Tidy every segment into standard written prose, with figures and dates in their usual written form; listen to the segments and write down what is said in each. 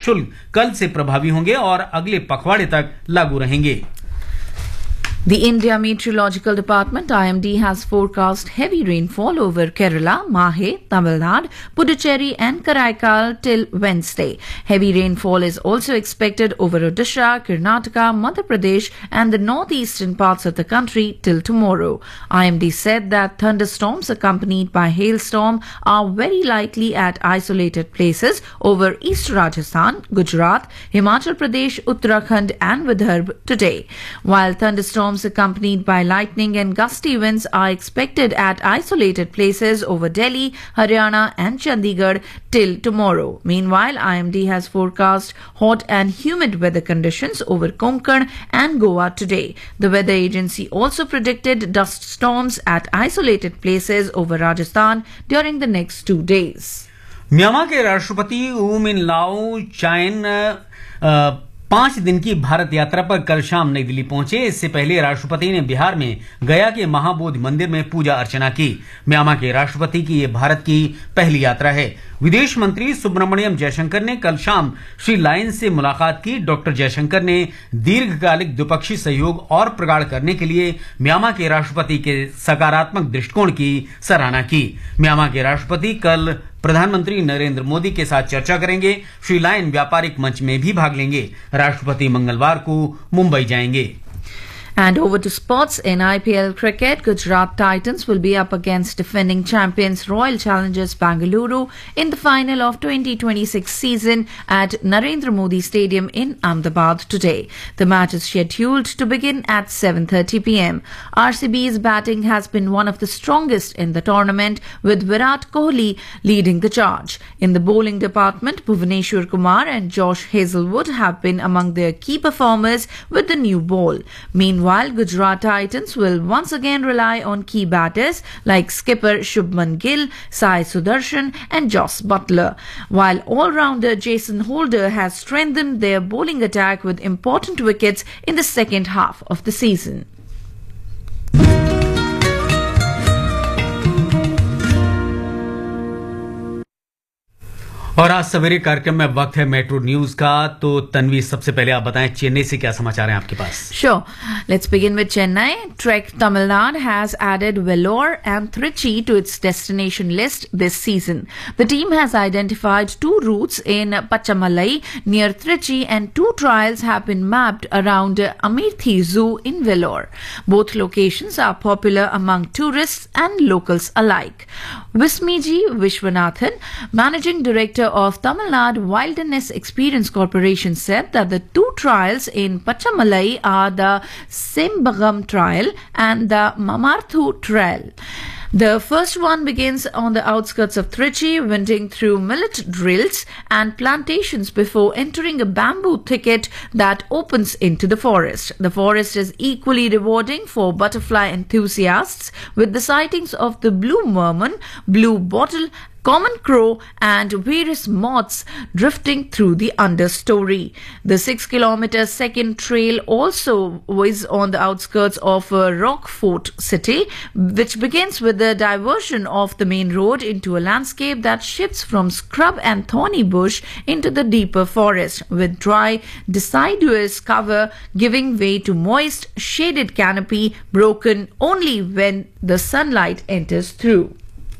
शुल्क कल से प्रभावी होंगे और अगले पखवाड़े तक लागू रहेंगे। The India Meteorological Department IMD has forecast heavy rainfall over Kerala, Mahe, Tamil Nadu, Puducherry and Karaikal till Wednesday. Heavy rainfall is also expected over Odisha, Karnataka, Madhya Pradesh and the northeastern parts of the country till tomorrow. IMD said that thunderstorms accompanied by hailstorm are very likely at isolated places over East Rajasthan, Gujarat, Himachal Pradesh, Uttarakhand and Vidarbha today. While thunderstorms accompanied by lightning and gusty winds are expected at isolated places over Delhi, Haryana and Chandigarh till tomorrow. Meanwhile, IMD has forecast hot and humid weather conditions over Konkan and Goa today. The weather agency also predicted dust storms at isolated places over Rajasthan during the next 2 days. Myanmar के राष्ट्रपति ऊ मिन लाओ चाइन 5 दिन की भारत यात्रा पर कल शाम नई दिल्ली पहुंचे। इससे पहले राष्ट्रपति ने बिहार में गया के महाबोधि मंदिर में पूजा अर्चना की। म्यांमार के राष्ट्रपति की यह भारत की पहली यात्रा है। विदेश मंत्री सुब्रमण्यम जयशंकर ने कल शाम श्री लायन से मुलाकात की। डॉक्टर जयशंकर ने दीर्घकालिक द्विपक्षीय सहयोग और प्रगाढ़ करने के लिए म्यांमार के राष्ट्रपति के सकारात्मक दृष्टिकोण की सराहना की। म्यांमार के राष्ट्रपति कल प्रधानमंत्री नरेंद्र मोदी के साथ चर्चा करेंगे। श्री लायन व्यापारिक मंच में भी भाग लेंगे। राष्ट्रपति मंगलवार को मुंबई जाएंगे। And over to sports. In IPL cricket, Gujarat Titans will be up against defending champions Royal Challengers Bengaluru in the final of 2026 season at Narendra Modi Stadium in Ahmedabad today. The match is scheduled to begin at 7:30 p.m. RCB's batting has been one of the strongest in the tournament, with Virat Kohli leading the charge. In the bowling department, Bhuvaneshwar Kumar and Josh Hazlewood have been among their key performers with the new ball. Meanwhile, Gujarat Titans will once again rely on key batters like skipper Shubman Gill, Sai Sudarshan and Joss Butler, while all-rounder Jason Holder has strengthened their bowling attack with important wickets in the second half of the season. और आज सवेरे कार्यक्रम में वक्त है metro news का। तो तन्वी, सबसे पहले आप बताएं चेन्नई से क्या समाचार हैं आपके पास? Sure. Let's begin with Chennai. Trek Tamil Nadu has added Vellore and Trichy to its destination list this season. The team has identified 2 routes in Pachamalai near Trichy and 2 trials have been mapped around Amirthi Zoo in Vellore. Both locations are popular among tourists and locals alike. Vismiji Vishwanathan, Managing Director of Tamil Nadu Wilderness Experience Corporation, said that the 2 trials in Pachamalai are the Sembagam Trail and the Mamarthu Trail. The first one begins on the outskirts of Trichy, winding through millet drills and plantations before entering a bamboo thicket that opens into the forest. The forest is equally rewarding for butterfly enthusiasts, with the sightings of the blue merman, blue bottle, common crow and various moths drifting through the understory. The 6-kilometer second trail also is on the outskirts of Rockfort city, which begins with the diversion of the main road into a landscape that shifts from scrub and thorny bush into the deeper forest, with dry deciduous cover giving way to moist, shaded canopy broken only when the sunlight enters through.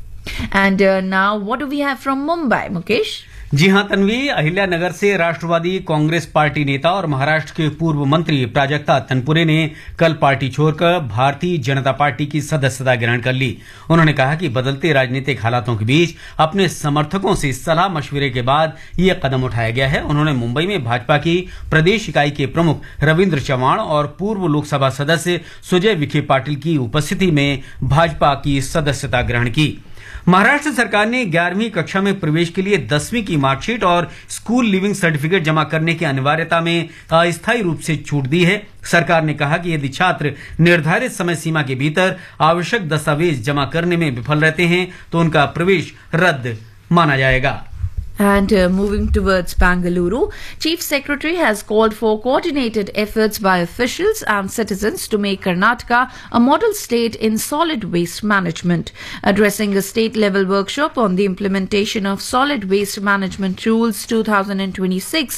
And now, what do we have from Mumbai, Mukesh? जी हां तन्वी, अहिल्यानगर से राष्ट्रवादी Congress party नेता और महाराष्ट्र के पूर्व मंत्री प्राजक्ता तनपुरे ने कल party छोड़कर भारतीय जनता पार्टी की सदस्यता ग्रहण कर ली। उन्होंने कहा कि बदलते राजनीतिक हालातों के बीच अपने समर्थकों से सलाह मशविरे के बाद यह कदम उठाया गया है। उन्होंने मुंबई में भाजपा की प्रदेश इकाई के प्रमुख रविंद्र चव्हाण और पूर्व लोकसभा सदस्य सुजय विखे पाटिल की उपस्थिति में भाजपा की सदस्यता ग्रहण की। महाराष्ट्र सरकार ने 11वीं कक्षा में प्रवेश के लिए 10वीं की मार्कशीट और स्कूल लिविंग सर्टिफिकेट जमा करने की अनिवार्यता में अस्थायी रूप से छूट दी है। सरकार ने कहा कि यदि छात्र निर्धारित समय सीमा के भीतर आवश्यक दस्तावेज जमा करने में विफल रहते हैं तो उनका प्रवेश रद्द माना जाएगा। And moving towards Bengaluru, Chief Secretary has called for coordinated efforts by officials and citizens to make Karnataka a model state in solid waste management. Addressing a state-level workshop on the implementation of solid waste management rules 2026,